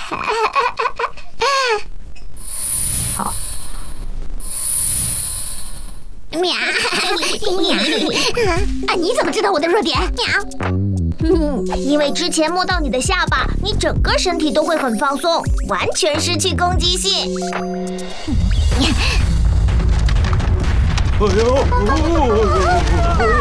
好。 喵喵！你怎么知道我的弱点？喵！ 因为之前摸到你的下巴，你整个身体都会很放松，完全失去攻击性。 哎呦！